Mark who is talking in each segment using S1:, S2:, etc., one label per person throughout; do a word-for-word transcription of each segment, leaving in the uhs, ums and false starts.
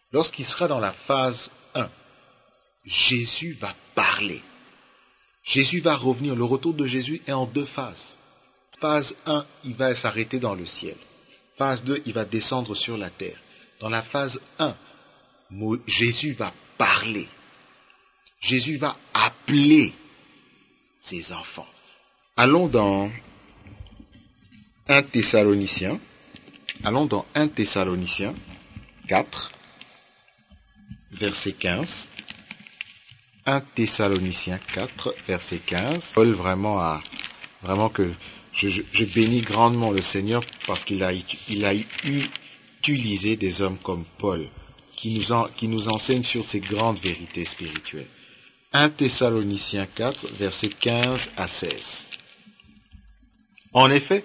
S1: Lorsqu'il sera dans la phase un, Jésus va parler. Jésus va revenir. Le retour de Jésus est en deux phases. Phase un, il va s'arrêter dans le ciel. Phase deux, il va descendre sur la terre. Dans la phase un, Jésus va parler. Jésus va appeler ses enfants. Allons dans un Thessaloniciens. Allons dans un Thessaloniciens quatre, verset quinze. un Thessaloniciens quatre, verset quinze. Paul vraiment a, vraiment que je, je, je bénis grandement le Seigneur parce qu'il a, il a utilisé des hommes comme Paul qui nous, en, qui nous enseignent sur ces grandes vérités spirituelles. un Thessaloniciens quatre, versets quinze à seize. En effet,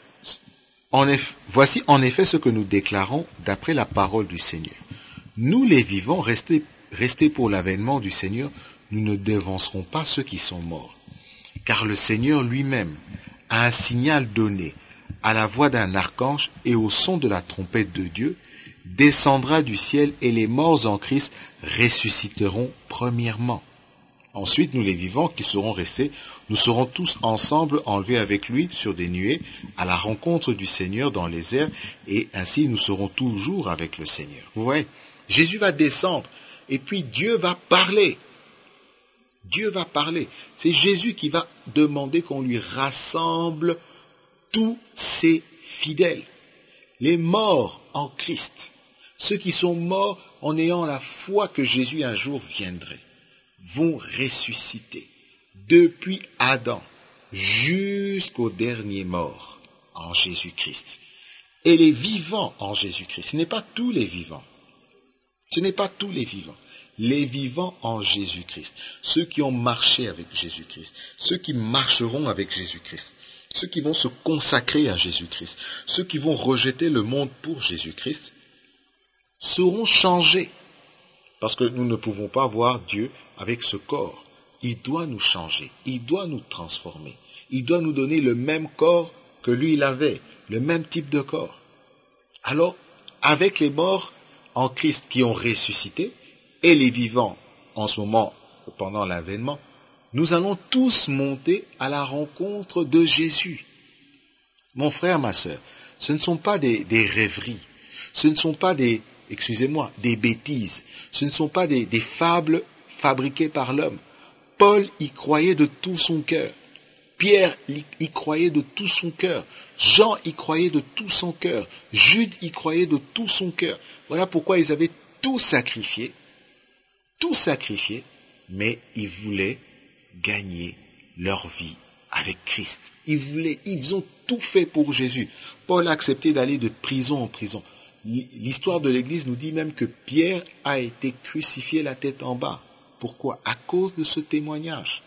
S1: en eff, voici en effet ce que nous déclarons d'après la parole du Seigneur. Nous les vivants, restés, restés pour l'avènement du Seigneur, nous ne dévancerons pas ceux qui sont morts. Car le Seigneur lui-même a un signal donné à la voix d'un archange et au son de la trompette de Dieu, descendra du ciel et les morts en Christ ressusciteront premièrement. Ensuite, nous les vivants qui serons restés, nous serons tous ensemble enlevés avec lui sur des nuées à la rencontre du Seigneur dans les airs et ainsi nous serons toujours avec le Seigneur. Vous voyez, Jésus va descendre et puis Dieu va parler. Dieu va parler. C'est Jésus qui va demander qu'on lui rassemble tous ses fidèles, les morts en Christ, ceux qui sont morts en ayant la foi que Jésus un jour viendrait, vont ressusciter depuis Adam jusqu'au dernier mort en Jésus-Christ. Et les vivants en Jésus-Christ, ce n'est pas tous les vivants, ce n'est pas tous les vivants. Les vivants en Jésus-Christ, ceux qui ont marché avec Jésus-Christ, ceux qui marcheront avec Jésus-Christ, ceux qui vont se consacrer à Jésus-Christ, ceux qui vont rejeter le monde pour Jésus-Christ, seront changés. Parce que nous ne pouvons pas voir Dieu avec ce corps. Il doit nous changer, il doit nous transformer, il doit nous donner le même corps que lui il avait, le même type de corps. Alors, avec les morts en Christ qui ont ressuscité, et les vivants, en ce moment, pendant l'avènement, nous allons tous monter à la rencontre de Jésus. Mon frère, ma sœur, ce ne sont pas des, des rêveries, ce ne sont pas des, excusez-moi, des bêtises, ce ne sont pas des, des fables fabriquées par l'homme. Paul y croyait de tout son cœur. Pierre y croyait de tout son cœur. Jean y croyait de tout son cœur. Jude y croyait de tout son cœur. Voilà pourquoi ils avaient tout sacrifié. Tout sacrifié, mais ils voulaient gagner leur vie avec Christ. Ils voulaient, ils ont tout fait pour Jésus. Paul a accepté d'aller de prison en prison. L'histoire de l'Église nous dit même que Pierre a été crucifié la tête en bas. Pourquoi? À cause de ce témoignage.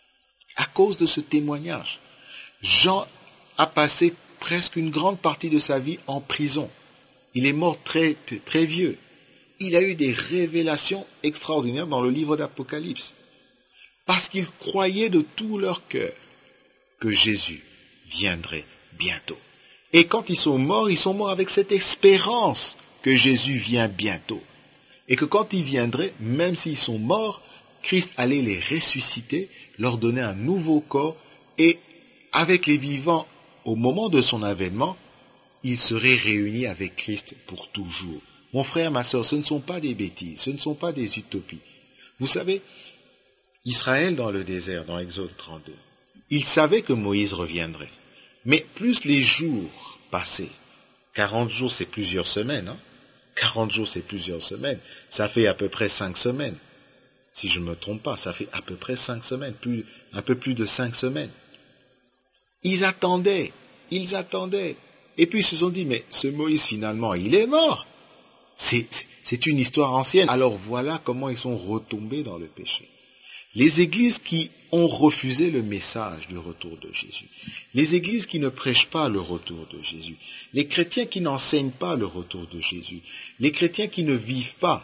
S1: À cause de ce témoignage. Jean a passé presque une grande partie de sa vie en prison. Il est mort très, très vieux. Il a eu des révélations extraordinaires dans le livre d'Apocalypse. Parce qu'ils croyaient de tout leur cœur que Jésus viendrait bientôt. Et quand ils sont morts, ils sont morts avec cette espérance que Jésus vient bientôt. Et que quand il viendrait, même s'ils sont morts, Christ allait les ressusciter, leur donner un nouveau corps, et avec les vivants, au moment de son avènement, ils seraient réunis avec Christ pour toujours. Mon frère, ma sœur, ce ne sont pas des bêtises, ce ne sont pas des utopies. Vous savez, Israël dans le désert, dans Exode trente-deux, il savait que Moïse reviendrait. Mais plus les jours passaient, quarante jours c'est plusieurs semaines, hein? quarante jours c'est plusieurs semaines, ça fait à peu près cinq semaines. Si je ne me trompe pas, ça fait à peu près cinq semaines, plus, un peu plus de cinq semaines. Ils attendaient, ils attendaient. Et puis ils se sont dit, mais ce Moïse finalement, il est mort. C'est, c'est une histoire ancienne. Alors voilà comment ils sont retombés dans le péché. Les églises qui ont refusé le message du retour de Jésus, les églises qui ne prêchent pas le retour de Jésus, les chrétiens qui n'enseignent pas le retour de Jésus, les chrétiens qui ne vivent pas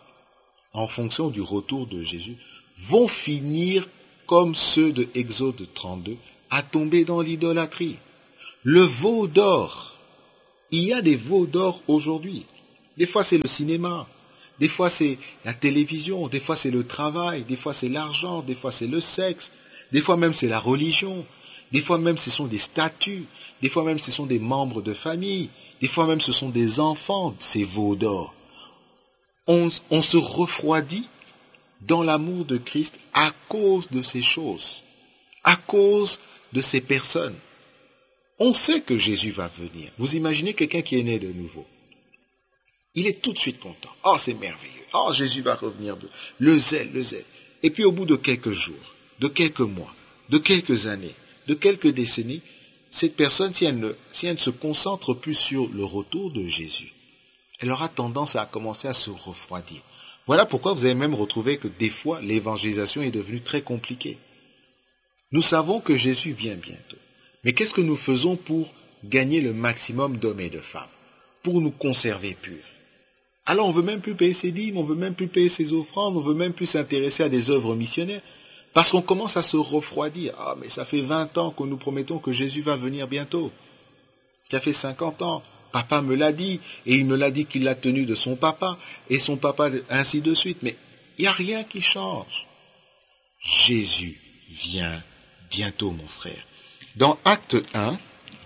S1: en fonction du retour de Jésus, vont finir comme ceux de Exode trente-deux, à tomber dans l'idolâtrie. Le veau d'or, il y a des veaux d'or aujourd'hui. Des fois c'est le cinéma, Des fois, c'est la télévision, des fois, c'est le travail, des fois, c'est l'argent, des fois, c'est le sexe, des fois même, c'est la religion, des fois même, ce sont des statuts, des fois même, ce sont des membres de famille, des fois même, ce sont des enfants, ces veaux d'or. On, on se refroidit dans l'amour de Christ à cause de ces choses, à cause de ces personnes. On sait que Jésus va venir. Vous imaginez quelqu'un qui est né de nouveau. Il est tout de suite content. Oh, c'est merveilleux. Oh, Jésus va revenir. De... Le zèle, le zèle. Et puis au bout de quelques jours, de quelques mois, de quelques années, de quelques décennies, cette personne, si elle ne, si elle ne se concentre plus sur le retour de Jésus, elle aura tendance à commencer à se refroidir. Voilà pourquoi vous avez même retrouvé que des fois, l'évangélisation est devenue très compliquée. Nous savons que Jésus vient bientôt. Mais qu'est-ce que nous faisons pour gagner le maximum d'hommes et de femmes, pour nous conserver purs? Alors on ne veut même plus payer ses dîmes, on ne veut même plus payer ses offrandes, on ne veut même plus s'intéresser à des œuvres missionnaires, parce qu'on commence à se refroidir. Ah, mais ça fait vingt ans que nous promettons que Jésus va venir bientôt. Ça fait cinquante ans. Papa me l'a dit, et il me l'a dit qu'il l'a tenu de son papa, et son papa, ainsi de suite. Mais il n'y a rien qui change. Jésus vient bientôt, mon frère. Dans Acte un,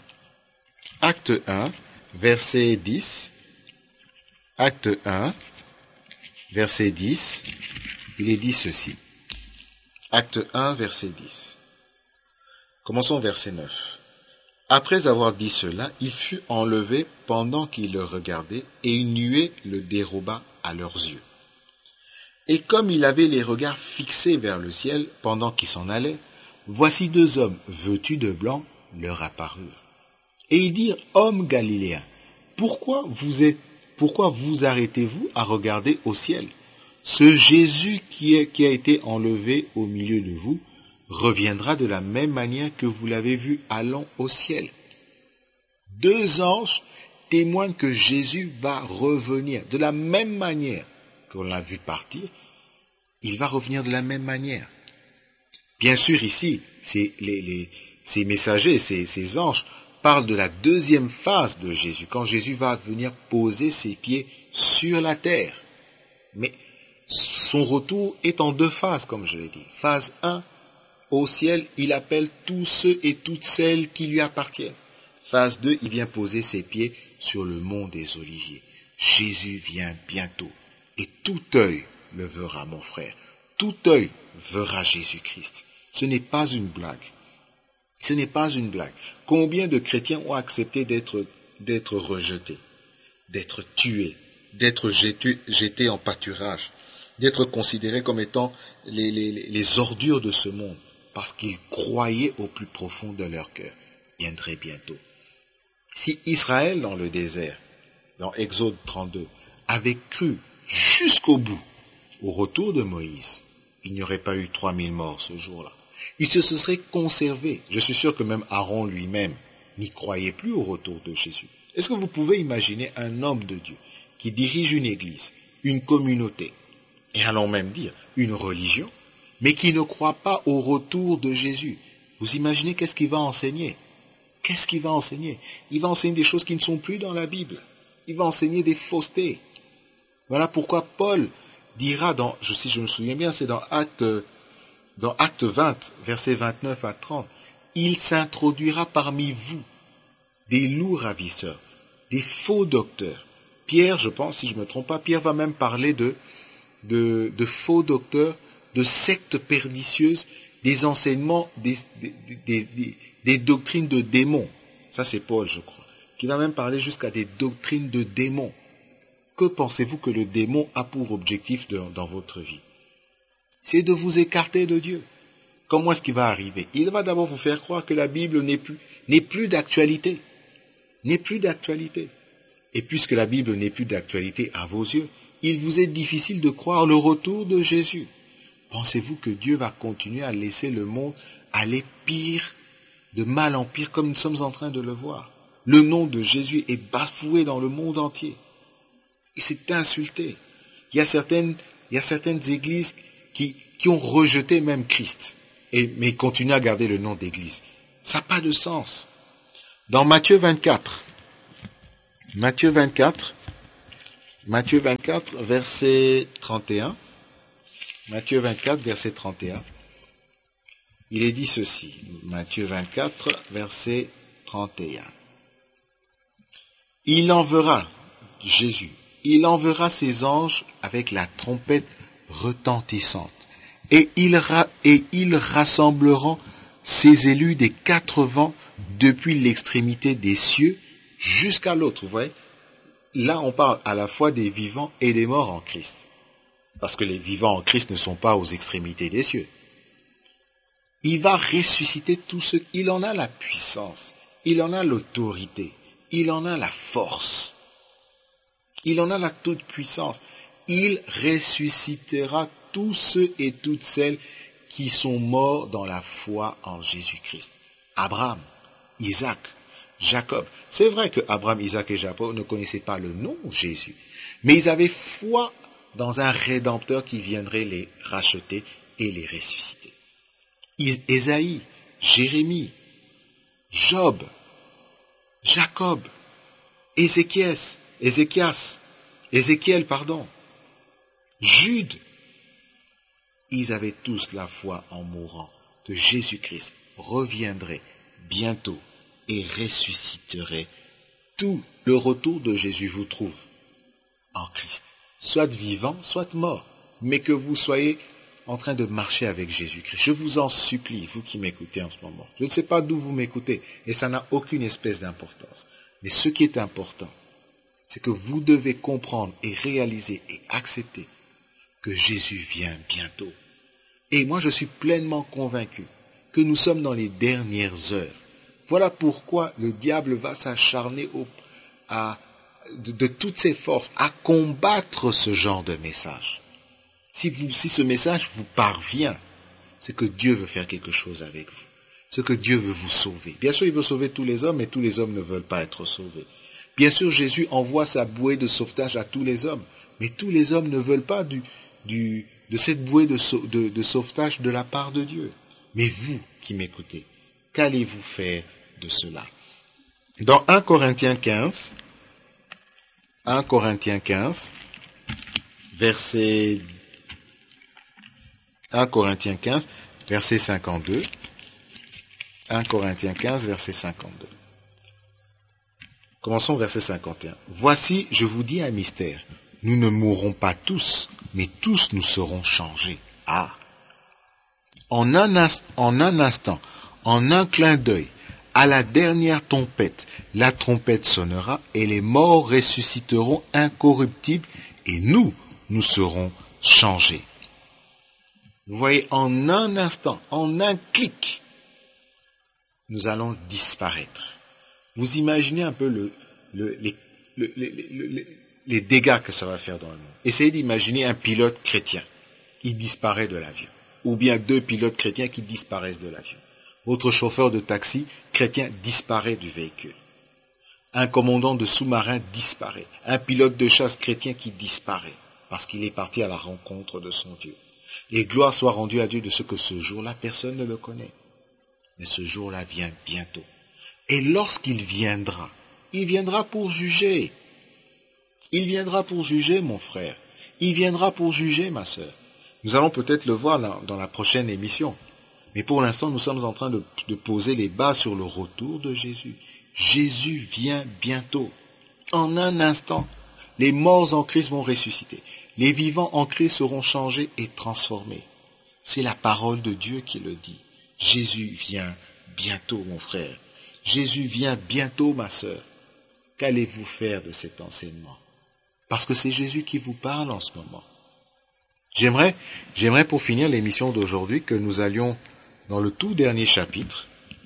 S1: Acte un, verset dix, Acte un, verset dix, il est dit ceci. Acte un, verset dix. Commençons verset neuf. Après avoir dit cela, il fut enlevé pendant qu'ils le regardaient, et une nuée le déroba à leurs yeux. Et comme il avait les regards fixés vers le ciel pendant qu'ils s'en allaient, voici deux hommes vêtus de blanc leur apparurent. Et ils dirent, hommes galiléens, pourquoi vous êtes, pourquoi vous arrêtez-vous à regarder au ciel? Ce Jésus qui, est, qui a été enlevé au milieu de vous reviendra de la même manière que vous l'avez vu allant au ciel. Deux anges témoignent que Jésus va revenir de la même manière qu'on l'a vu partir. Il va revenir de la même manière. Bien sûr, ici, c'est les, les, ces messagers, ces, ces anges, parlent de la deuxième phase de Jésus, quand Jésus va venir poser ses pieds sur la terre. Mais son retour est en deux phases, comme je l'ai dit. Phase un, au ciel, il appelle tous ceux et toutes celles qui lui appartiennent. Phase deux, il vient poser ses pieds sur le mont des Oliviers. Jésus vient bientôt, et tout œil le verra, mon frère. Tout œil verra Jésus-Christ. Ce n'est pas une blague. Ce n'est pas une blague. Combien de chrétiens ont accepté d'être, d'être rejetés, d'être tués, d'être jetés, jetés en pâturage, d'être considérés comme étant les, les, les ordures de ce monde, parce qu'ils croyaient au plus profond de leur cœur, viendrait bientôt. Si Israël dans le désert, dans Exode trente-deux, avait cru jusqu'au bout au retour de Moïse, il n'y aurait pas eu trois mille morts ce jour-là. Il se serait conservé. Je suis sûr que même Aaron lui-même n'y croyait plus au retour de Jésus. Est-ce que vous pouvez imaginer un homme de Dieu qui dirige une église, une communauté, et allons même dire une religion, mais qui ne croit pas au retour de Jésus? Vous imaginez qu'est-ce qu'il va enseigner? Qu'est-ce qu'il va enseigner? Il va enseigner des choses qui ne sont plus dans la Bible. Il va enseigner des faussetés. Voilà pourquoi Paul dira dans, je, si je me souviens bien, c'est dans Acte, dans Acte vingt, versets vingt-neuf à trente, il s'introduira parmi vous des loups ravisseurs, des faux docteurs. Pierre, je pense, si je ne me trompe pas, Pierre va même parler de, de, de faux docteurs, de sectes pernicieuses, des enseignements, des, des, des, des, des doctrines de démons. Ça, c'est Paul, je crois, qui va même parler jusqu'à des doctrines de démons. Que pensez-vous que le démon a pour objectif de, dans votre vie? C'est de vous écarter de Dieu. Comment est-ce qu'il va arriver? Il va d'abord vous faire croire que la Bible n'est plus, n'est plus d'actualité. N'est plus d'actualité. Et puisque la Bible n'est plus d'actualité à vos yeux, il vous est difficile de croire le retour de Jésus. Pensez-vous que Dieu va continuer à laisser le monde aller pire, de mal en pire, comme nous sommes en train de le voir? Le nom de Jésus est bafoué dans le monde entier. Et c'est insulté. Il y a certaines, il y a certaines églises qui, qui ont rejeté même Christ, et, mais continuent à garder le nom d'église. Ça n'a pas de sens. Dans Matthieu vingt-quatre, Matthieu vingt-quatre, Matthieu vingt-quatre, verset trente et un. Matthieu vingt-quatre, verset trente et un. Il est dit ceci. Matthieu vingt-quatre, verset trente et un. Il enverra, Jésus, il enverra ses anges avec la trompette retentissante. Et ils, ra- et ils rassembleront ses élus des quatre vents depuis l'extrémité des cieux jusqu'à l'autre. Vous voyez? Là, on parle à la fois des vivants et des morts en Christ. Parce que les vivants en Christ ne sont pas aux extrémités des cieux. Il va ressusciter tous ceux. Il en a la puissance. Il en a l'autorité. Il en a la force. Il en a la toute puissance. Il ressuscitera tous ceux et toutes celles qui sont morts dans la foi en Jésus-Christ. Abraham, Isaac, Jacob. C'est vrai que Abraham, Isaac et Jacob ne connaissaient pas le nom Jésus, mais ils avaient foi dans un Rédempteur qui viendrait les racheter et les ressusciter. Ésaïe, Jérémie, Job, Jacob, Ézéchias, Ézéchias, Ézéchiel, pardon, Jude, ils avaient tous la foi en mourant que Jésus-Christ reviendrait bientôt et ressusciterait. Tout le retour de Jésus vous trouve en Christ, soit vivant, soit mort, mais que vous soyez en train de marcher avec Jésus-Christ. Je vous en supplie, vous qui m'écoutez en ce moment. Je ne sais pas d'où vous m'écoutez, et ça n'a aucune espèce d'importance. Mais ce qui est important, c'est que vous devez comprendre et réaliser et accepter que Jésus vient bientôt. Et moi, je suis pleinement convaincu que nous sommes dans les dernières heures. Voilà pourquoi le diable va s'acharner au, à, de, de toutes ses forces à combattre ce genre de message. Si, vous, si ce message vous parvient, c'est que Dieu veut faire quelque chose avec vous. C'est que Dieu veut vous sauver. Bien sûr, il veut sauver tous les hommes, mais tous les hommes ne veulent pas être sauvés. Bien sûr, Jésus envoie sa bouée de sauvetage à tous les hommes, mais tous les hommes ne veulent pas du, du, de cette bouée de, de, de sauvetage de la part de Dieu. Mais vous qui m'écoutez, qu'allez-vous faire de cela? Dans un Corinthiens quinze, un Corinthiens quinze, verset un Corinthiens quinze, verset cinquante-deux. un Corinthiens quinze, verset cinquante-deux. Commençons verset cinquante et un. Voici, je vous dis un mystère. Nous ne mourrons pas tous, mais tous nous serons changés. Ah! En un, inst- en un instant, en un clin d'œil, à la dernière trompette, la trompette sonnera et les morts ressusciteront incorruptibles et nous, nous serons changés. Vous voyez, en un instant, en un clic, nous allons disparaître. Vous imaginez un peu le, le, les, le, les, les, les dégâts que ça va faire dans le monde. Essayez d'imaginer un pilote chrétien. Il disparaît de l'avion. Ou bien deux pilotes chrétiens qui disparaissent de l'avion. Votre chauffeur de taxi chrétien disparaît du véhicule. Un commandant de sous-marin disparaît. Un pilote de chasse chrétien qui disparaît parce qu'il est parti à la rencontre de son Dieu. Et gloire soit rendue à Dieu de ce que ce jour-là, personne ne le connaît. Mais ce jour-là vient bientôt. Et lorsqu'il viendra, il viendra pour juger. Il viendra pour juger, mon frère. Il viendra pour juger, ma sœur. Nous allons peut-être le voir là, dans la prochaine émission. Mais pour l'instant, nous sommes en train de, de poser les bases sur le retour de Jésus. Jésus vient bientôt. En un instant, les morts en Christ vont ressusciter. Les vivants en Christ seront changés et transformés. C'est la parole de Dieu qui le dit. Jésus vient bientôt, mon frère. Jésus vient bientôt, ma sœur. Qu'allez-vous faire de cet enseignement? Parce que c'est Jésus qui vous parle en ce moment. J'aimerais, j'aimerais pour finir l'émission d'aujourd'hui que nous allions dans le tout dernier chapitre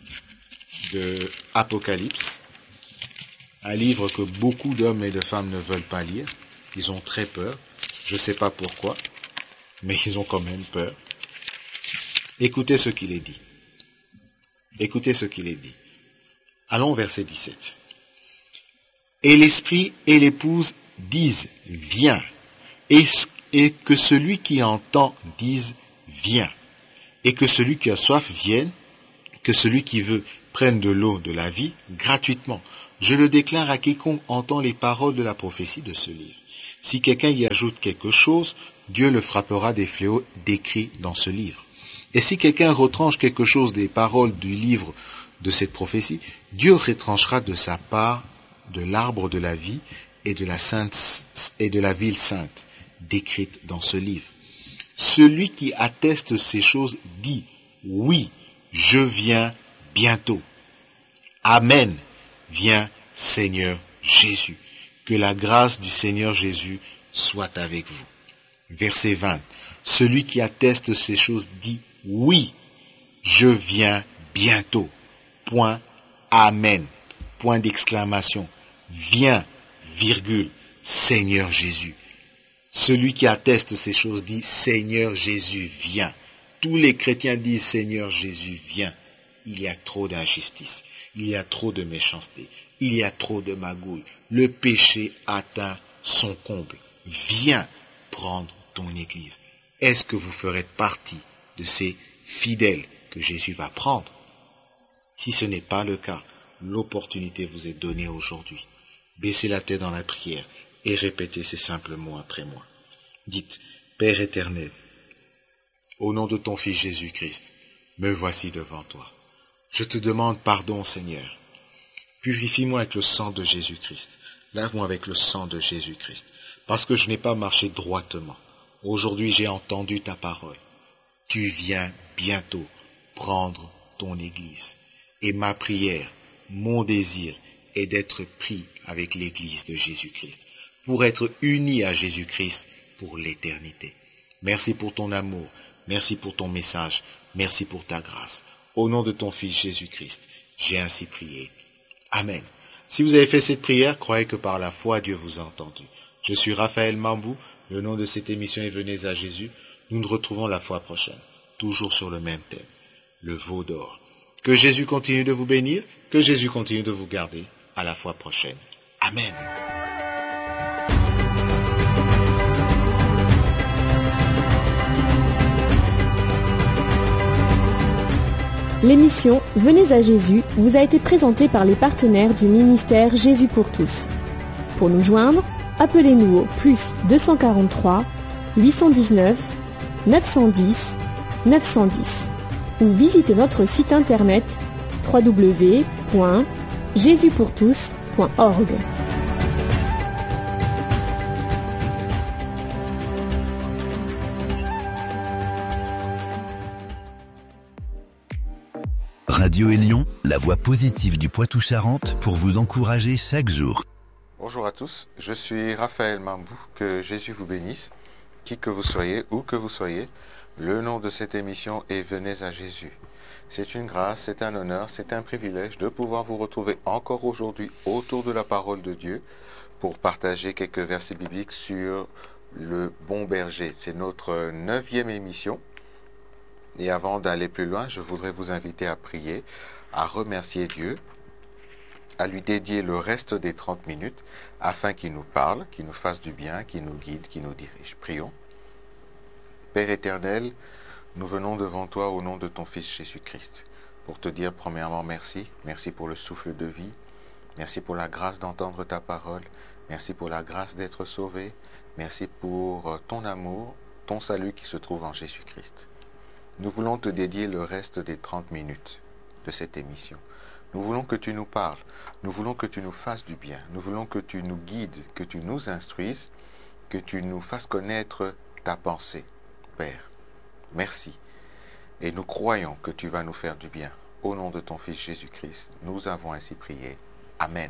S1: de Apocalypse, un livre que beaucoup d'hommes et de femmes ne veulent pas lire. Ils ont très peur. Je ne sais pas pourquoi, mais ils ont quand même peur. Écoutez ce qu'il est dit. Écoutez ce qu'il est dit. Allons au verset dix-sept. Et l'esprit et l'épouse disent « Viens ». Et, et que celui qui entend dise « Viens ». Et que celui qui a soif vienne, que celui qui veut prenne de l'eau de la vie gratuitement. Je le déclare à quiconque entend les paroles de la prophétie de ce livre. Si quelqu'un y ajoute quelque chose, Dieu le frappera des fléaux décrits dans ce livre. Et si quelqu'un retranche quelque chose des paroles du livre de cette prophétie, Dieu retranchera de sa part de l'arbre de la vie et de la sainte et de la ville sainte décrite dans ce livre. Celui qui atteste ces choses dit, oui, je viens bientôt. Amen. Viens, Seigneur Jésus. Que la grâce du Seigneur Jésus soit avec vous. Verset vingt. Celui qui atteste ces choses dit, oui, je viens bientôt. Point. Amen. Point d'exclamation. Viens, virgule, Seigneur Jésus. Celui qui atteste ces choses dit, Seigneur Jésus, viens. Tous les chrétiens disent, Seigneur Jésus, viens. Il y a trop d'injustice. Il y a trop de méchanceté. Il y a trop de magouilles. Le péché atteint son comble. Viens prendre ton église. Est-ce que vous ferez partie de ces fidèles que Jésus va prendre? Si ce n'est pas le cas, l'opportunité vous est donnée aujourd'hui. Baissez la tête dans la prière et répétez ces simples mots après moi. Dites, Père éternel, au nom de ton Fils Jésus-Christ, me voici devant toi. Je te demande pardon, Seigneur. Purifie-moi avec le sang de Jésus-Christ. Lave-moi avec le sang de Jésus-Christ. Parce que je n'ai pas marché droitement. Aujourd'hui, j'ai entendu ta parole. Tu viens bientôt prendre ton Église. Et ma prière, mon désir est d'être pris avec l'Église de Jésus-Christ, pour être uni à Jésus-Christ pour l'éternité. Merci pour ton amour. Merci pour ton message. Merci pour ta grâce. Au nom de ton Fils Jésus-Christ, j'ai ainsi prié. Amen. Si vous avez fait cette prière, croyez que par la foi, Dieu vous a entendu. Je suis Raphaël Mambou. Le nom de cette émission est Venez à Jésus. Nous nous retrouvons la fois prochaine, toujours sur le même thème, le veau d'or. Que Jésus continue de vous bénir, que Jésus continue de vous garder. À la fois prochaine. Amen.
S2: L'émission Venez à Jésus vous a été présentée par les partenaires du ministère Jésus pour tous. Pour nous joindre, appelez-nous au plus deux cent quarante-trois, huit cent dix-neuf, neuf cent dix, neuf cent dix ou visitez notre site internet w w w point jésus pour tous point org.
S3: Radio Élion, la voix positive du Poitou-Charentes pour vous encourager chaque jour.
S4: Bonjour à tous, je suis Raphaël Mambou, que Jésus vous bénisse, qui que vous soyez, où que vous soyez. Le nom de cette émission est Venez à Jésus. C'est une grâce, c'est un honneur, c'est un privilège de pouvoir vous retrouver encore aujourd'hui autour de la parole de Dieu pour partager quelques versets bibliques sur le bon berger. C'est notre neuvième émission. Et avant d'aller plus loin, je voudrais vous inviter à prier, à remercier Dieu, à lui dédier le reste des trente minutes afin qu'il nous parle, qu'il nous fasse du bien, qu'il nous guide, qu'il nous dirige. Prions. Père éternel, nous venons devant toi au nom de ton Fils Jésus-Christ pour te dire premièrement merci. Merci pour le souffle de vie. Merci pour la grâce d'entendre ta parole. Merci pour la grâce d'être sauvé. Merci pour ton amour, ton salut qui se trouve en Jésus-Christ. Nous voulons te dédier le reste des trente minutes de cette émission. Nous voulons que tu nous parles. Nous voulons que tu nous fasses du bien. Nous voulons que tu nous guides, que tu nous instruises, que tu nous fasses connaître ta pensée. Père, merci. Et nous croyons que tu vas nous faire du bien. Au nom de ton Fils Jésus-Christ, nous avons ainsi prié. Amen.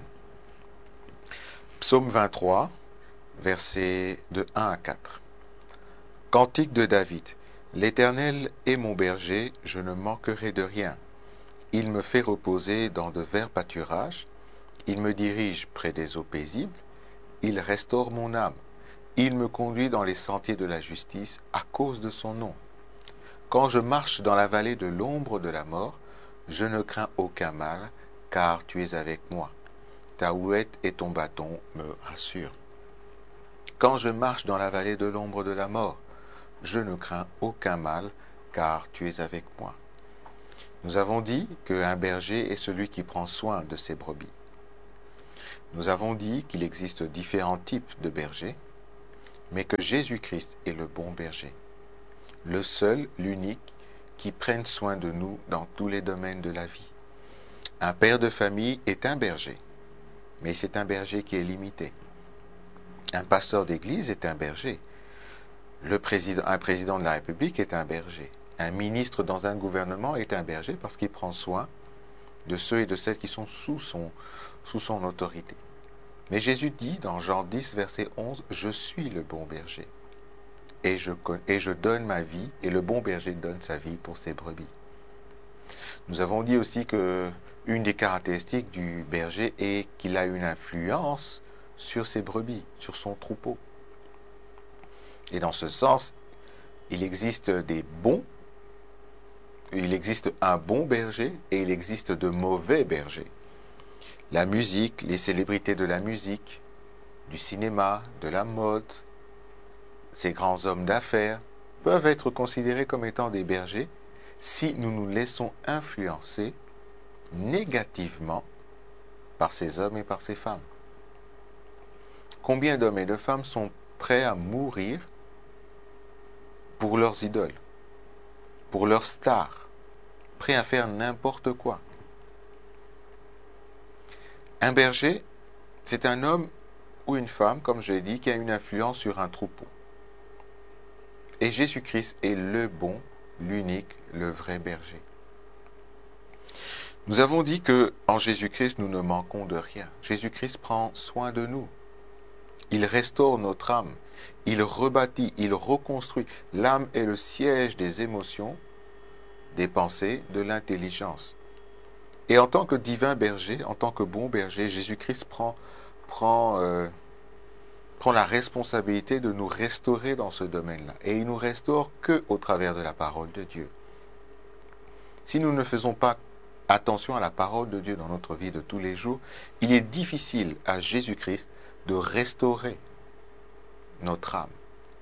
S4: Psaume vingt-trois, versets de un à quatre. Cantique de David. L'Éternel est mon berger, je ne manquerai de rien. Il me fait reposer dans de verts pâturages, il me dirige près des eaux paisibles, il restaure mon âme, il me conduit dans les sentiers de la justice à cause de son nom. Quand je marche dans la vallée de l'ombre de la mort, je ne crains aucun mal, car tu es avec moi. Ta houlette et ton bâton me rassurent. Quand je marche dans la vallée de l'ombre de la mort, je ne crains aucun mal, car tu es avec moi. Nous avons dit qu'un berger est celui qui prend soin de ses brebis. Nous avons dit qu'il existe différents types de bergers. mais que Jésus-Christ est le bon berger, le seul, l'unique, qui prenne soin de nous dans tous les domaines de la vie. Un père de famille est un berger, mais c'est un berger qui est limité. Un pasteur d'église est un berger. Le président, un président de la République est un berger. Un ministre dans un gouvernement est un berger parce qu'il prend soin de ceux et de celles qui sont sous son, sous son autorité. Mais Jésus dit dans Jean dix, verset onze, « Je suis le bon berger, et je, et je donne ma vie, et le bon berger donne sa vie pour ses brebis. » Nous avons dit aussi que une des caractéristiques du berger est qu'il a une influence sur ses brebis, sur son troupeau. Et dans ce sens, il existe des bons, il existe un bon berger et il existe de mauvais bergers. La musique, les célébrités de la musique, du cinéma, de la mode, ces grands hommes d'affaires peuvent être considérés comme étant des bergers si nous nous laissons influencer négativement par ces hommes et par ces femmes. Combien d'hommes et de femmes sont prêts à mourir pour leurs idoles, pour leurs stars, prêts à faire n'importe quoi? Un berger, c'est un homme ou une femme, comme je l'ai dit, qui a une influence sur un troupeau. Et Jésus-Christ est le bon, l'unique, le vrai berger. Nous avons dit que en Jésus-Christ, nous ne manquons de rien. Jésus-Christ prend soin de nous. Il restaure notre âme. Il rebâtit, il reconstruit. L'âme est le siège des émotions, des pensées, de l'intelligence. Et en tant que divin berger, en tant que bon berger, Jésus-Christ prend, prend, euh, prend la responsabilité de nous restaurer dans ce domaine-là. Et il nous restaure que au travers de la parole de Dieu. Si nous ne faisons pas attention à la parole de Dieu dans notre vie de tous les jours, il est difficile à Jésus-Christ de restaurer notre âme.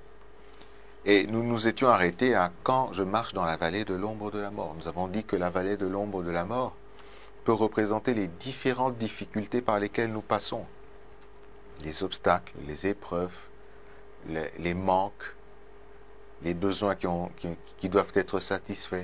S4: Et nous nous étions arrêtés à quand je marche dans la vallée de l'ombre de la mort. Nous avons dit que la vallée de l'ombre de la mort peut représenter les différentes difficultés par lesquelles nous passons. Les obstacles, les épreuves, les, les manques, les besoins qui, ont, qui, qui doivent être satisfaits.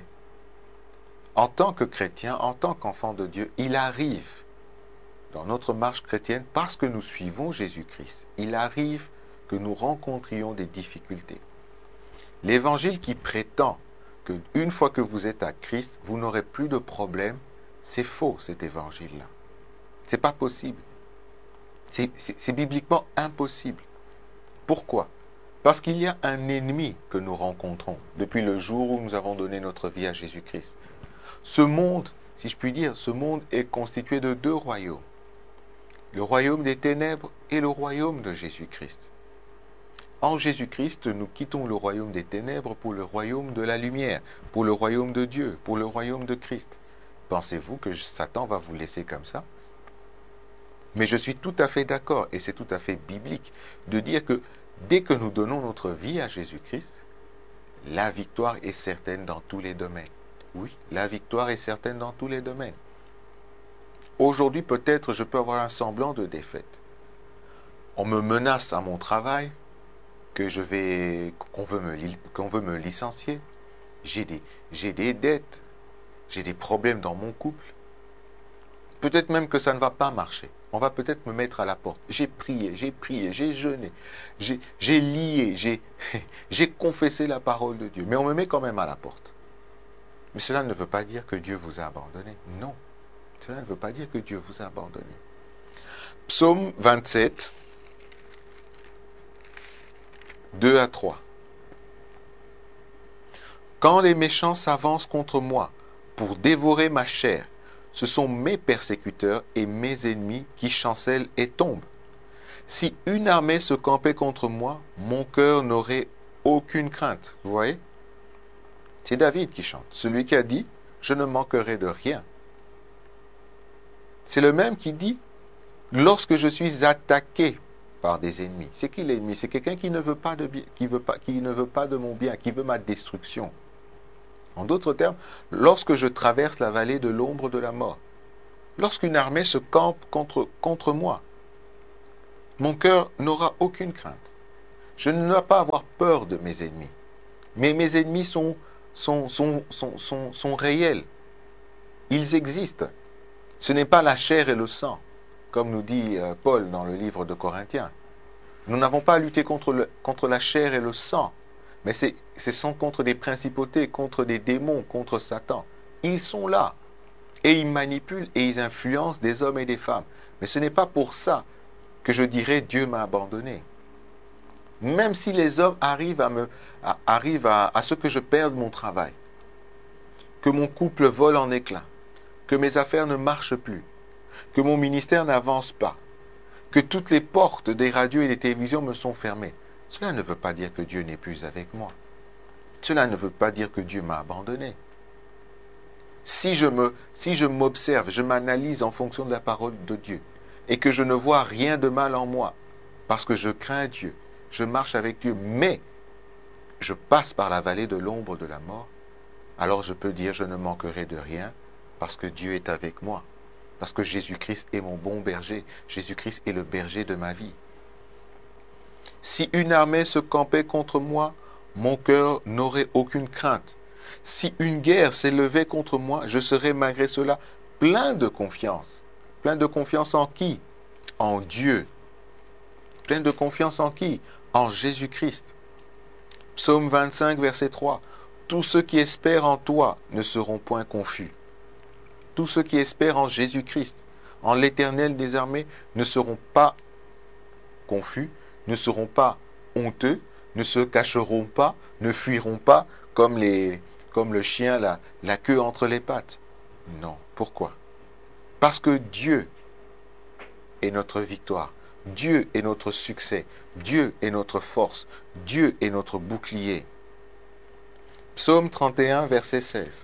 S4: En tant que chrétien, en tant qu'enfant de Dieu, il arrive dans notre marche chrétienne, parce que nous suivons Jésus-Christ, il arrive que nous rencontrions des difficultés. L'évangile qui prétend que une fois que vous êtes à Christ, vous n'aurez plus de problème, c'est faux, cet évangile-là. C'est pas possible. C'est, c'est, c'est bibliquement impossible. Pourquoi? Parce qu'il y a un ennemi que nous rencontrons depuis le jour où nous avons donné notre vie à Jésus-Christ. Ce monde, si je puis dire, ce monde est constitué de deux royaumes. Le royaume des ténèbres et le royaume de Jésus-Christ. En Jésus-Christ, nous quittons le royaume des ténèbres pour le royaume de la lumière, pour le royaume de Dieu, pour le royaume de Christ. Pensez-vous que Satan va vous laisser comme ça? Mais je suis tout à fait d'accord, et c'est tout à fait biblique, de dire que dès que nous donnons notre vie à Jésus-Christ, la victoire est certaine dans tous les domaines. Oui, la victoire est certaine dans tous les domaines. Aujourd'hui, peut-être, je peux avoir un semblant de défaite. On me menace à mon travail, que je vais, qu'on veut me, qu'on veut me licencier. J'ai des, j'ai des dettes, j'ai des problèmes dans mon couple. Peut-être même que ça ne va pas marcher. On va peut-être me mettre à la porte. J'ai prié, j'ai prié, j'ai jeûné, j'ai, j'ai lié, j'ai, j'ai confessé la parole de Dieu. Mais on me met quand même à la porte. Mais cela ne veut pas dire que Dieu vous a abandonné. Non. Cela ne veut pas dire que Dieu vous a abandonné. Psaume vingt-sept, deux à trois. Quand les méchants s'avancent contre moi pour dévorer ma chair, ce sont mes persécuteurs et mes ennemis qui chancellent et tombent. Si une armée se campait contre moi, mon cœur n'aurait aucune crainte. Vous voyez? C'est David qui chante, celui qui a dit « Je ne manquerai de rien ». C'est le même qui dit « Lorsque je suis attaqué par des ennemis ». C'est qui l'ennemi? C'est quelqu'un qui ne veut pas de bien, qui veut pas, qui ne veut pas de mon bien, qui veut ma destruction. En d'autres termes, lorsque je traverse la vallée de l'ombre de la mort, lorsqu'une armée se campe contre, contre moi, mon cœur n'aura aucune crainte. Je ne dois pas avoir peur de mes ennemis. Mais mes ennemis sont, sont, sont, sont, sont, sont réels. Ils existent. Ce n'est pas la chair et le sang, comme nous dit Paul dans le livre de Corinthiens. Nous n'avons pas à lutter contre, le, contre la chair et le sang, mais c'est, ce sont contre des principautés, contre des démons, contre Satan. Ils sont là, et ils manipulent et ils influencent des hommes et des femmes. Mais ce n'est pas pour ça que je dirais Dieu m'a abandonné. Même si les hommes arrivent à, me, à, arrivent à, à ce que je perde mon travail, que mon couple vole en éclats, que mes affaires ne marchent plus, que mon ministère n'avance pas, que toutes les portes des radios et des télévisions me sont fermées. Cela ne veut pas dire que Dieu n'est plus avec moi. Cela ne veut pas dire que Dieu m'a abandonné. Si je me, si je m'observe, je m'analyse en fonction de la parole de Dieu, et que je ne vois rien de mal en moi, parce que je crains Dieu, je marche avec Dieu, mais je passe par la vallée de l'ombre de la mort, alors je peux dire je ne manquerai de rien, parce que Dieu est avec moi. Parce que Jésus-Christ est mon bon berger. Jésus-Christ est le berger de ma vie. Si une armée se campait contre moi, mon cœur n'aurait aucune crainte. Si une guerre s'élevait contre moi, je serais malgré cela plein de confiance. Plein de confiance en qui? En Dieu. Plein de confiance en qui? En Jésus-Christ. Psaume vingt-cinq, verset trois. Tous ceux qui espèrent en toi ne seront point confus. Tous ceux qui espèrent en Jésus-Christ, en l'Éternel des armées, ne seront pas confus, ne seront pas honteux, ne se cacheront pas, ne fuiront pas comme, les, comme le chien la, la queue entre les pattes. Non. Pourquoi? Parce que Dieu est notre victoire. Dieu est notre succès. Dieu est notre force. Dieu est notre bouclier. Psaume trente et un, verset seize.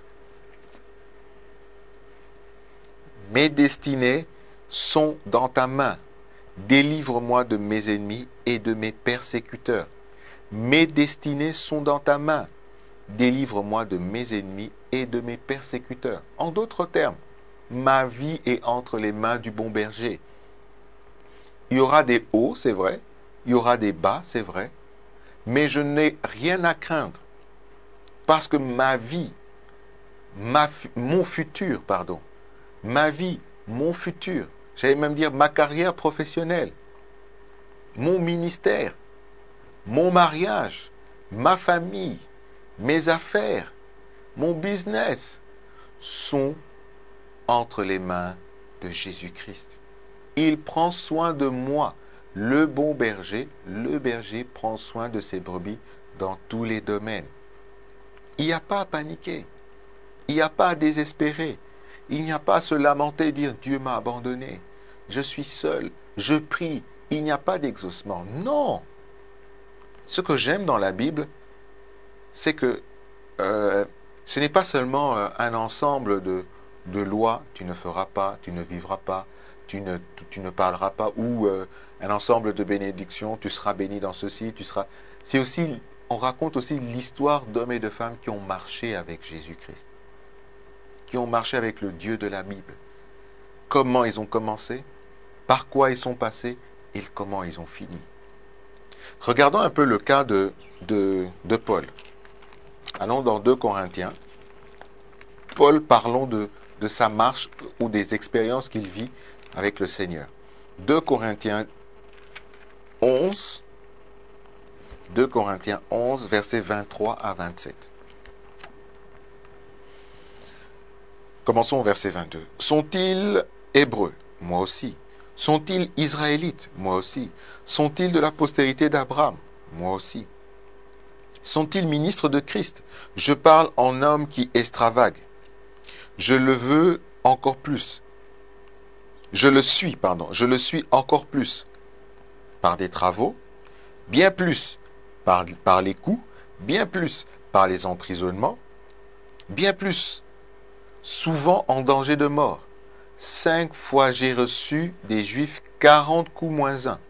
S4: Mes destinées sont dans ta main. Délivre-moi de mes ennemis et de mes persécuteurs. Mes destinées sont dans ta main. Délivre-moi de mes ennemis et de mes persécuteurs. En d'autres termes, ma vie est entre les mains du bon berger. Il y aura des hauts, c'est vrai. Il y aura des bas, c'est vrai. Mais je n'ai rien à craindre. Parce que ma vie, ma, mon futur, pardon, ma vie, mon futur, j'allais même dire ma carrière professionnelle, mon ministère, mon mariage, ma famille, mes affaires, mon business sont entre les mains de Jésus-Christ. Il prend soin de moi. Le bon berger, le berger prend soin de ses brebis dans tous les domaines. Il n'y a pas à paniquer. Il n'y a pas à désespérer. Il n'y a pas à se lamenter et dire « Dieu m'a abandonné. Je suis seul. Je prie. » Il n'y a pas d'exaucement. Non. Ce que j'aime dans la Bible, c'est que euh, ce n'est pas seulement euh, un ensemble de, de lois. Tu ne feras pas, tu ne vivras pas, tu ne, tu, tu ne parleras pas. Ou euh, un ensemble de bénédictions. Tu seras béni dans ceci, tu seras... C'est aussi, on raconte aussi l'histoire d'hommes et de femmes qui ont marché avec Jésus-Christ. Qui ont marché avec le Dieu de la Bible. Comment ils ont commencé, par quoi ils sont passés et comment ils ont fini. Regardons un peu le cas de, de, de Paul. Allons dans deux Corinthiens. Paul, parlons de, de sa marche ou des expériences qu'il vit avec le Seigneur. deux Corinthiens onze, deux Corinthiens onze, versets vingt-trois à vingt-sept. Commençons au verset vingt-deux. Sont-ils hébreux? Moi aussi. Sont-ils israélites? Moi aussi. Sont-ils de la postérité d'Abraham? Moi aussi. Sont-ils ministres de Christ? Je parle en homme qui extravague. Je le veux encore plus. Je le suis, pardon. Je le suis encore plus. Par des travaux, bien plus par, par les coups, bien plus par les emprisonnements, bien plus souvent en danger de mort. Cinq fois j'ai reçu des Juifs quarante coups moins un.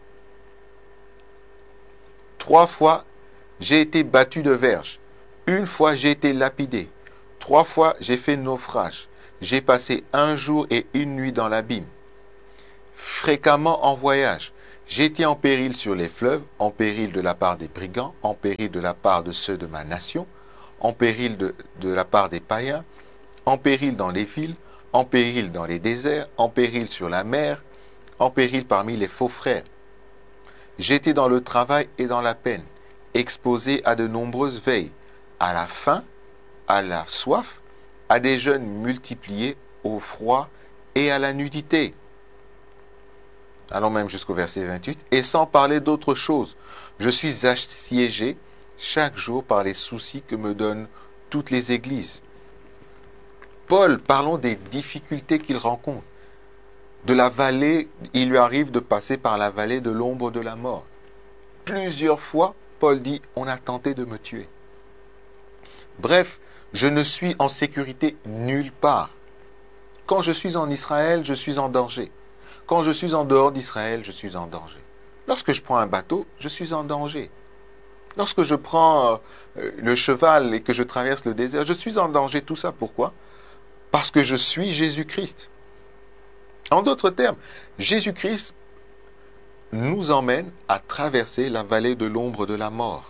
S4: Trois fois j'ai été battu de verge. Une fois j'ai été lapidé. Trois fois j'ai fait naufrage. J'ai passé un jour et une nuit dans l'abîme. Fréquemment en voyage. J'ai été en péril sur les fleuves, en péril de la part des brigands, en péril de la part de ceux de ma nation, en péril de, de la part des païens, en péril dans les villes, en péril dans les déserts, en péril sur la mer, en péril parmi les faux frères. J'étais dans le travail et dans la peine, exposé à de nombreuses veilles, à la faim, à la soif, à des jeûnes multipliés, au froid et à la nudité. Allons même jusqu'au verset vingt-huit. Et sans parler d'autre chose, je suis assiégé chaque jour par les soucis que me donnent toutes les églises. Paul, parlons des difficultés qu'il rencontre. De la vallée, il lui arrive de passer par la vallée de l'ombre de la mort. Plusieurs fois, Paul dit, on a tenté de me tuer. Bref, je ne suis en sécurité nulle part. Quand je suis en Israël, je suis en danger. Quand je suis en dehors d'Israël, je suis en danger. Lorsque je prends un bateau, je suis en danger. Lorsque je prends euh, le cheval et que je traverse le désert, je suis en danger. Tout ça, pourquoi? Parce que je suis Jésus-Christ. En d'autres termes, Jésus-Christ nous emmène à traverser la vallée de l'ombre de la mort.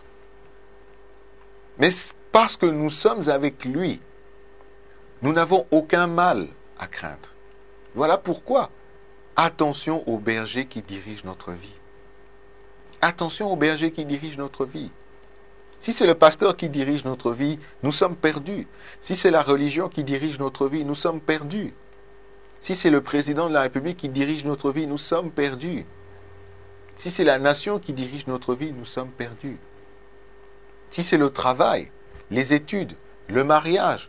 S4: Mais parce que nous sommes avec lui, nous n'avons aucun mal à craindre. Voilà pourquoi, attention au berger qui dirige notre vie. Attention au berger qui dirige notre vie. Si c'est le pasteur qui dirige notre vie, nous sommes perdus. Si c'est la religion qui dirige notre vie, nous sommes perdus. Si c'est le président de la République qui dirige notre vie, nous sommes perdus. Si c'est la nation qui dirige notre vie, nous sommes perdus. Si c'est le travail, les études, le mariage,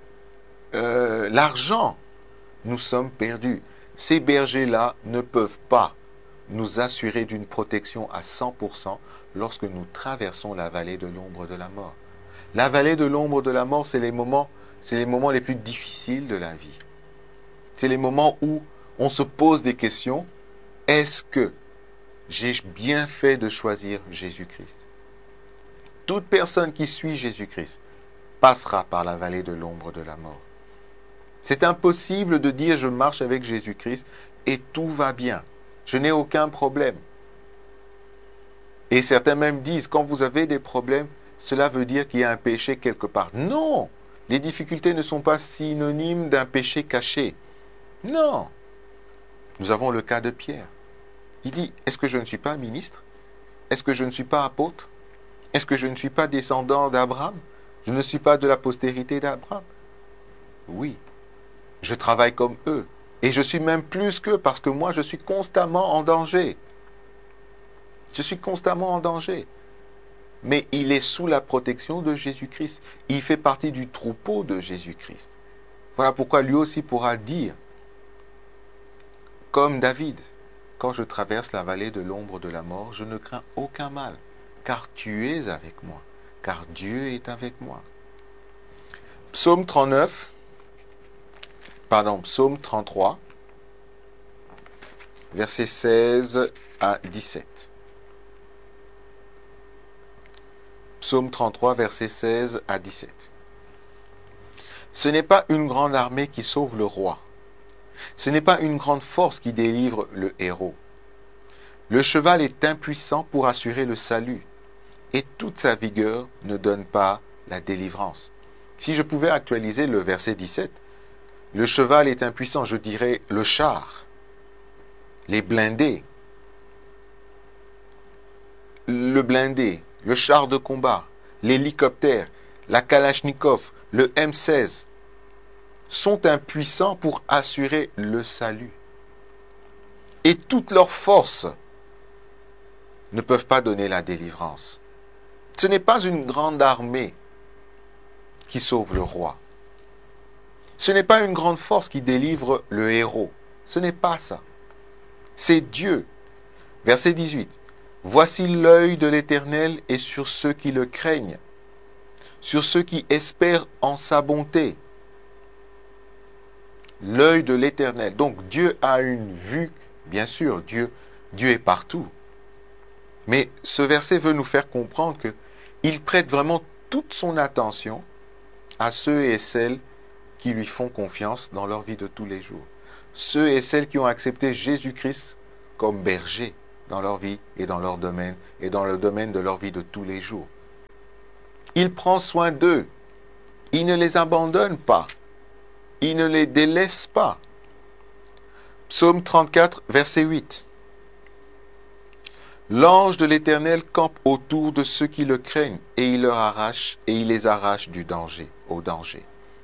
S4: euh, l'argent, nous sommes perdus. Ces bergers-là ne peuvent pas nous assurer d'une protection à cent pour cent lorsque nous traversons la vallée de l'ombre de la mort. La vallée de l'ombre de la mort, c'est les moments, c'est les moments les plus difficiles de la vie. C'est les moments où on se pose des questions. Est-ce que j'ai bien fait de choisir Jésus-Christ? Toute personne qui suit Jésus-Christ passera par la vallée de l'ombre de la mort. C'est impossible de dire je marche avec Jésus-Christ et tout va bien. Je n'ai aucun problème. Et certains même disent, quand vous avez des problèmes, cela veut dire qu'il y a un péché quelque part. Non! Les difficultés ne sont pas synonymes d'un péché caché. Non! Nous avons le cas de Pierre. Il dit, est-ce que je ne suis pas ministre? Est-ce que je ne suis pas apôtre? Est-ce que je ne suis pas descendant d'Abraham? Je ne suis pas de la postérité d'Abraham? Oui, je travaille comme eux. Et je suis même plus qu'eux parce que moi, je suis constamment en danger. Je suis constamment en danger. Mais il est sous la protection de Jésus-Christ. Il fait partie du troupeau de Jésus-Christ. Voilà pourquoi lui aussi pourra dire, comme David, quand je traverse la vallée de l'ombre de la mort, je ne crains aucun mal, car tu es avec moi, car Dieu est avec moi. Psaume trente-neuf, pardon, Psaume trente-trois, versets seize à dix-sept. Psaume trente-trois, versets seize à dix-sept. Ce n'est pas une grande armée qui sauve le roi. Ce n'est pas une grande force qui délivre le héros. Le cheval est impuissant pour assurer le salut, et toute sa vigueur ne donne pas la délivrance. Si je pouvais actualiser le verset dix-sept, le cheval est impuissant, je dirais le char, les blindés, le blindé, le char de combat, l'hélicoptère, la Kalachnikov, le M seize, sont impuissants pour assurer le salut. Et toutes leurs forces ne peuvent pas donner la délivrance. Ce n'est pas une grande armée qui sauve le roi. Ce n'est pas une grande force qui délivre le héros. Ce n'est pas ça. C'est Dieu. Verset dix-huit. Voici l'œil de l'Éternel est sur ceux qui le craignent, sur ceux qui espèrent en sa bonté. L'œil de l'Éternel. Donc Dieu a une vue, bien sûr, Dieu, Dieu est partout. Mais ce verset veut nous faire comprendre que il prête vraiment toute son attention à ceux et celles qui lui font confiance dans leur vie de tous les jours. Ceux et celles qui ont accepté Jésus-Christ comme berger. dans leur vie et dans leur domaine et dans le domaine de leur vie de tous les jours. Il prend soin d'eux. Il ne les abandonne pas. Il ne les délaisse pas. Psaume trente-quatre, verset huit. L'ange de l'Éternel campe autour de ceux qui le craignent et il leur arrache et il les arrache du danger, au danger.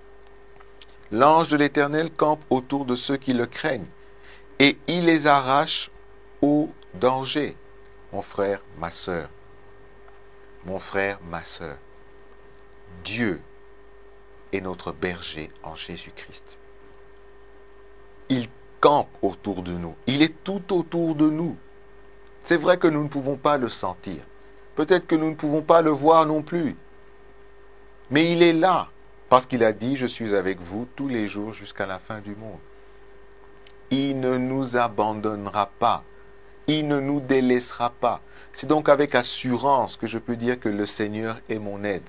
S4: L'ange de l'Éternel campe autour de ceux qui le craignent et il les arrache au danger. Mon frère, ma sœur, mon frère, ma sœur, Dieu est notre berger en Jésus-Christ. Il campe autour de nous. Il est tout autour de nous. C'est vrai que nous ne pouvons pas le sentir. Peut-être que nous ne pouvons pas le voir non plus. Mais il est là, parce qu'il a dit, je suis avec vous tous les jours jusqu'à la fin du monde. Il ne nous abandonnera pas. Il ne nous délaissera pas. C'est donc avec assurance que je peux dire que le Seigneur est mon aide.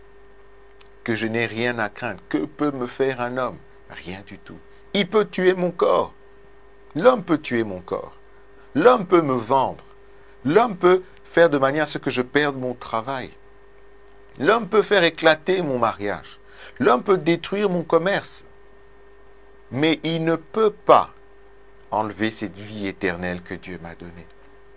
S4: Que je n'ai rien à craindre. Que peut me faire un homme? Rien du tout. Il peut tuer mon corps. L'homme peut tuer mon corps. L'homme peut me vendre. L'homme peut faire de manière à ce que je perde mon travail. L'homme peut faire éclater mon mariage. L'homme peut détruire mon commerce. Mais il ne peut pas enlever cette vie éternelle que Dieu m'a donnée.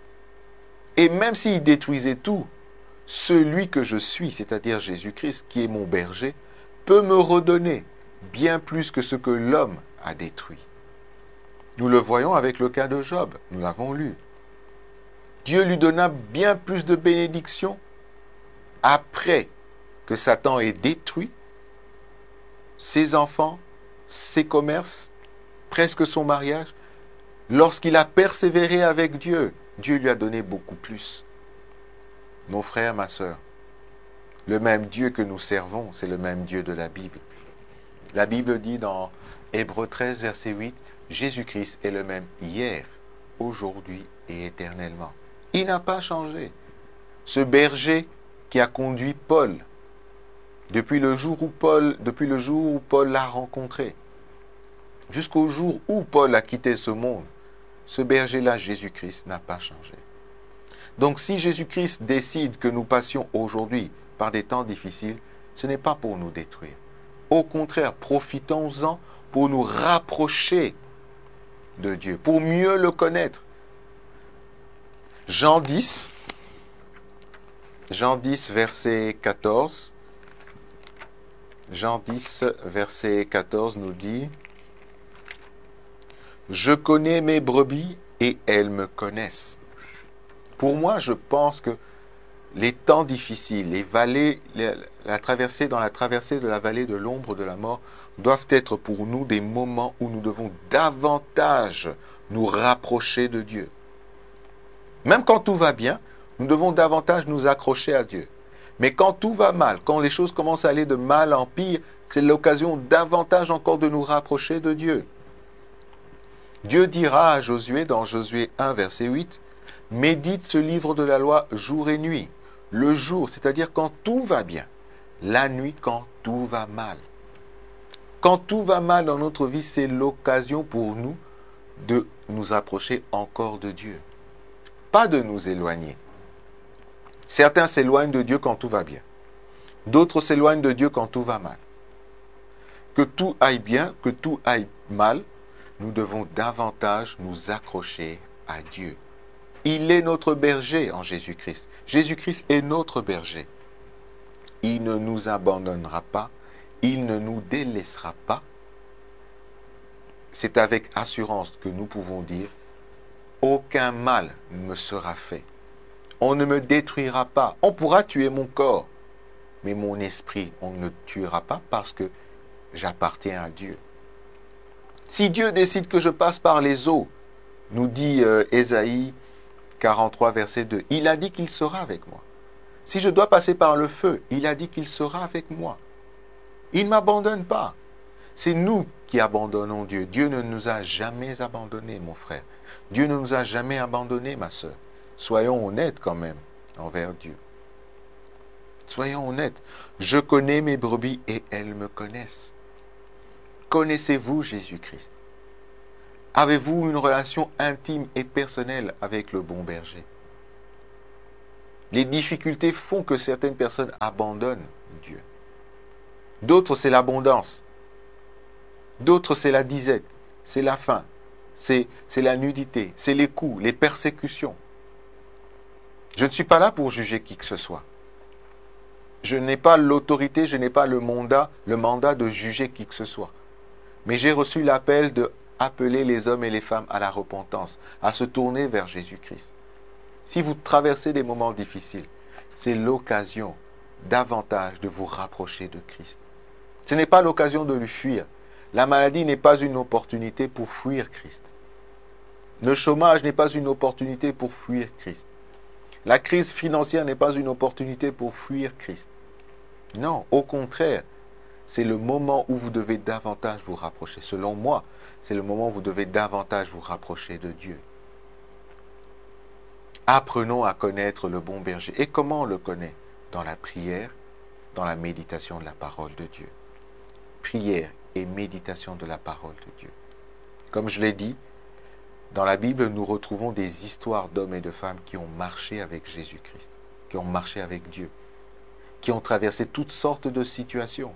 S4: Et même s'il détruisait tout, celui que je suis, c'est-à-dire Jésus-Christ, qui est mon berger, peut me redonner bien plus que ce que l'homme a détruit. Nous le voyons avec le cas de Job, nous l'avons lu. Dieu lui donna bien plus de bénédictions après que Satan ait détruit ses enfants, ses commerces, presque son mariage. Lorsqu'il a persévéré avec Dieu, Dieu lui a donné beaucoup plus. Mon frère, ma sœur, le même Dieu que nous servons, c'est le même Dieu de la Bible. La Bible dit dans Hébreux treize, verset huit, Jésus-Christ est le même hier, aujourd'hui et éternellement. Il n'a pas changé. Ce berger qui a conduit Paul, depuis le jour où Paul, depuis le jour où Paul l'a rencontré, jusqu'au jour où Paul a quitté ce monde, ce berger-là, Jésus-Christ, n'a pas changé. Donc si Jésus-Christ décide que nous passions aujourd'hui par des temps difficiles, ce n'est pas pour nous détruire. Au contraire, profitons-en pour nous rapprocher de Dieu, pour mieux le connaître. Jean dix, Jean dix, verset quatorze. Jean dix, verset quatorze nous dit « Je connais mes brebis et elles me connaissent. » Pour moi, je pense que les temps difficiles, les vallées, la, la traversée dans la traversée de la vallée de l'ombre de la mort doivent être pour nous des moments où nous devons davantage nous rapprocher de Dieu. Même quand tout va bien, nous devons davantage nous accrocher à Dieu. Mais quand tout va mal, quand les choses commencent à aller de mal en pire, c'est l'occasion davantage encore de nous rapprocher de Dieu. Dieu dira à Josué dans Josué un, verset huit, « Médite ce livre de la loi jour et nuit. » Le jour, c'est-à-dire quand tout va bien. La nuit, quand tout va mal. Quand tout va mal dans notre vie, c'est l'occasion pour nous de nous approcher encore de Dieu. Pas de nous éloigner. Certains s'éloignent de Dieu quand tout va bien. D'autres s'éloignent de Dieu quand tout va mal. Que tout aille bien, que tout aille mal, nous devons davantage nous accrocher à Dieu. Il est notre berger en Jésus-Christ. Jésus-Christ est notre berger. Il ne nous abandonnera pas. Il ne nous délaissera pas. C'est avec assurance que nous pouvons dire « Aucun mal ne me sera fait. On ne me détruira pas. On pourra tuer mon corps. Mais mon esprit, on ne le tuera pas parce que j'appartiens à Dieu. » Si Dieu décide que je passe par les eaux, nous dit euh, Ésaïe quarante-trois, verset deux, il a dit qu'il sera avec moi. Si je dois passer par le feu, il a dit qu'il sera avec moi. Il ne m'abandonne pas. C'est nous qui abandonnons Dieu. Dieu ne nous a jamais abandonnés, mon frère. Dieu ne nous a jamais abandonnés, ma sœur. Soyons honnêtes quand même envers Dieu. Soyons honnêtes. Je connais mes brebis et elles me connaissent. Connaissez-vous Jésus-Christ? Avez-vous une relation intime et personnelle avec le bon berger? Les difficultés font que certaines personnes abandonnent Dieu. D'autres, c'est l'abondance. D'autres, c'est la disette, c'est la faim, c'est, c'est la nudité, c'est les coups, les persécutions. Je ne suis pas là pour juger qui que ce soit. Je n'ai pas l'autorité, je n'ai pas le mandat, le mandat de juger qui que ce soit. Mais j'ai reçu l'appel de appeler les hommes et les femmes à la repentance, à se tourner vers Jésus-Christ. Si vous traversez des moments difficiles, c'est l'occasion davantage de vous rapprocher de Christ. Ce n'est pas l'occasion de lui fuir. La maladie n'est pas une opportunité pour fuir Christ. Le chômage n'est pas une opportunité pour fuir Christ. La crise financière n'est pas une opportunité pour fuir Christ. Non, au contraire, c'est le moment où vous devez davantage vous rapprocher. Selon moi, c'est le moment où vous devez davantage vous rapprocher de Dieu. Apprenons à connaître le bon berger. Et comment on le connaît? Dans la prière, dans la méditation de la parole de Dieu. Prière et méditation de la parole de Dieu. Comme je l'ai dit, dans la Bible, nous retrouvons des histoires d'hommes et de femmes qui ont marché avec Jésus-Christ, qui ont marché avec Dieu, qui ont traversé toutes sortes de situations.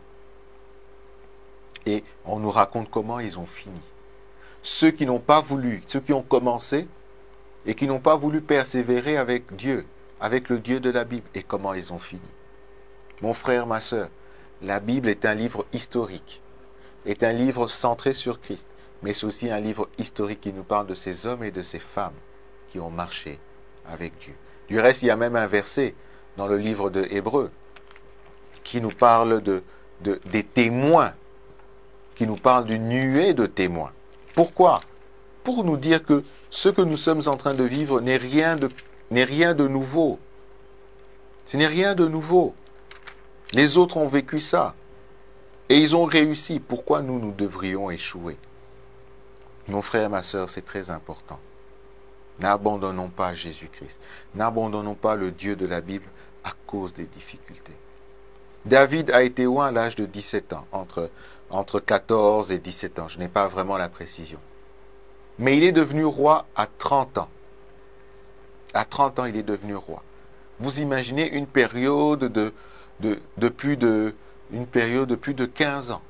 S4: Et on nous raconte comment ils ont fini. Ceux qui n'ont pas voulu, ceux qui ont commencé et qui n'ont pas voulu persévérer avec Dieu, avec le Dieu de la Bible, et comment ils ont fini. Mon frère, ma sœur, la Bible est un livre historique, est un livre centré sur Christ, mais c'est aussi un livre historique qui nous parle de ces hommes et de ces femmes qui ont marché avec Dieu. Du reste, il y a même un verset dans le livre de Hébreux qui nous parle de, de, des témoins, qui nous parle d'une nuée de témoins. Pourquoi? Pour nous dire que ce que nous sommes en train de vivre n'est rien de, n'est rien de nouveau. Ce n'est rien de nouveau. Les autres ont vécu ça. Et ils ont réussi. Pourquoi nous, nous devrions échouer? Mon frère, ma sœur, c'est très important. N'abandonnons pas Jésus-Christ. N'abandonnons pas le Dieu de la Bible à cause des difficultés. David a été oint à l'âge de dix-sept ans, entre, entre quatorze et dix-sept ans. Je n'ai pas vraiment la précision. Mais il est devenu roi à trente ans. À trente ans, il est devenu roi. Vous imaginez une période de, de, de, plus, de, une période de plus de quinze ans.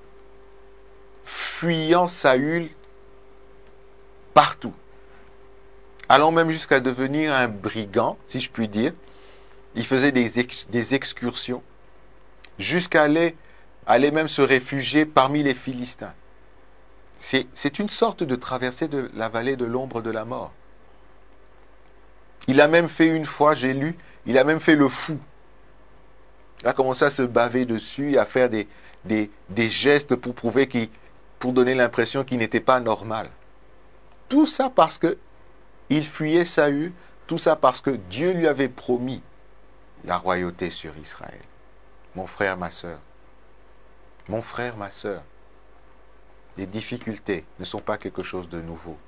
S4: Fuyant Saül partout. Allant même jusqu'à devenir un brigand, si je puis dire. Il faisait des, ex, des excursions. Jusqu'à aller, aller même se réfugier parmi les Philistins. C'est, c'est une sorte de traversée de la vallée de l'ombre de la mort. Il a même fait une fois, j'ai lu, il a même fait le fou. Il a commencé à se baver dessus et à faire des, des, des gestes pour prouver qu'il, pour donner l'impression qu'il n'était pas normal. Tout ça parce que il fuyait Saül, tout ça parce que Dieu lui avait promis la royauté sur Israël. Mon frère, ma sœur, mon frère, ma sœur, les difficultés ne sont pas quelque chose de nouveau.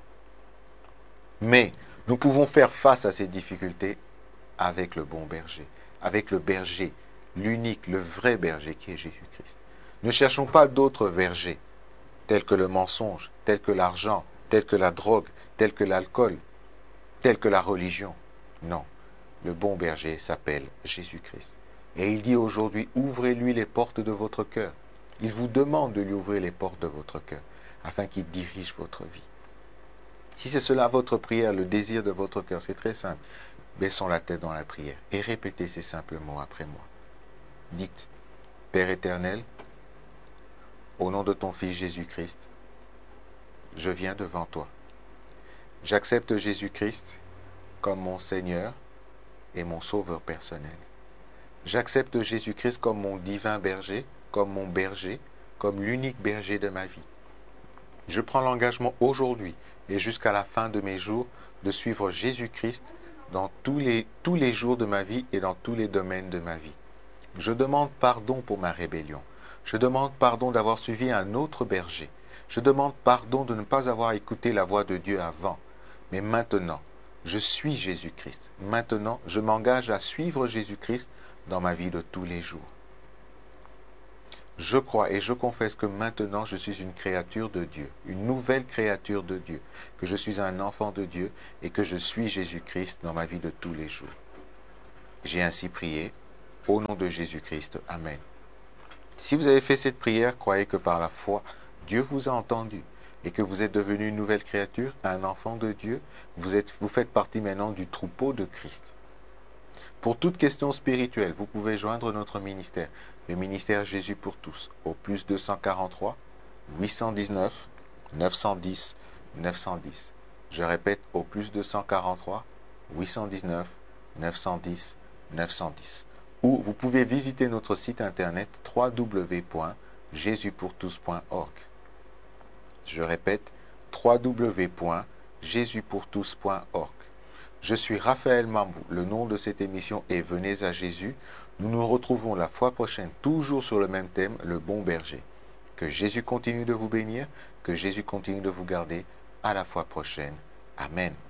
S4: Mais nous pouvons faire face à ces difficultés avec le bon berger, avec le berger, l'unique, le vrai berger qui est Jésus-Christ. Ne cherchons pas d'autres bergers, tels que le mensonge, tels que l'argent, tels que la drogue, tels que l'alcool, tels que la religion. Non, le bon berger s'appelle Jésus-Christ. Et il dit aujourd'hui, ouvrez-lui les portes de votre cœur. Il vous demande de lui ouvrir les portes de votre cœur, afin qu'il dirige votre vie. Si c'est cela votre prière, le désir de votre cœur, c'est très simple. Baissons la tête dans la prière et répétez ces simples mots après moi. Dites, Père éternel, au nom de ton Fils Jésus-Christ, je viens devant toi. J'accepte Jésus-Christ comme mon Seigneur et mon Sauveur personnel. J'accepte Jésus-Christ comme mon divin berger, comme mon berger, comme l'unique berger de ma vie. Je prends l'engagement aujourd'hui et jusqu'à la fin de mes jours de suivre Jésus-Christ dans tous les, tous les jours de ma vie et dans tous les domaines de ma vie. Je demande pardon pour ma rébellion. Je demande pardon d'avoir suivi un autre berger. Je demande pardon de ne pas avoir écouté la voix de Dieu avant. Mais maintenant, je suis Jésus-Christ. Maintenant, je m'engage à suivre Jésus-Christ dans ma vie de tous les jours. Je crois et je confesse que maintenant je suis une créature de Dieu, une nouvelle créature de Dieu, que je suis un enfant de Dieu et que je suis Jésus-Christ dans ma vie de tous les jours. J'ai ainsi prié, au nom de Jésus-Christ. Amen. Si vous avez fait cette prière, croyez que par la foi, Dieu vous a entendu et que vous êtes devenu une nouvelle créature, un enfant de Dieu. Vous, êtes, vous faites partie maintenant du troupeau de Christ. Pour toute question spirituelle, vous pouvez joindre notre ministère, le ministère Jésus pour tous, au plus deux cent quarante-trois, huit cent dix-neuf, neuf cent dix, neuf cent dix. Je répète, au plus deux cent quarante-trois, huit cent dix-neuf, neuf cent dix, neuf cent dix. Ou vous pouvez visiter notre site internet w w w point jésus pour tous point org. Je répète, w w w point jésus pour tous point org. Je suis Raphaël Mambou. Le nom de cette émission est Venez à Jésus. Nous nous retrouvons la fois prochaine, toujours sur le même thème, le bon berger. Que Jésus continue de vous bénir, que Jésus continue de vous garder. À la fois prochaine. Amen.